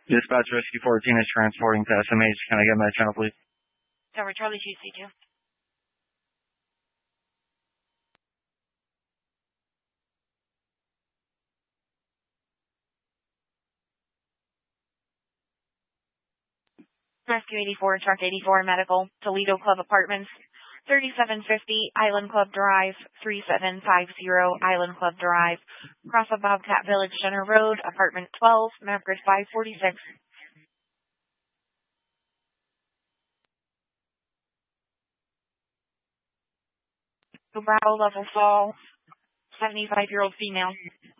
Dispatch Rescue 14 is transporting to SMH. Can I get my channel, please? Tower Charlie GC2. Rescue 84, Truck 84, Medical, Toledo Club Apartments, 3750 Island Club Drive, 3750 Island Club Drive, across of Bobcat Village Center Road, Apartment 12, map grid 546. Bravo level fall, 75-year-old female.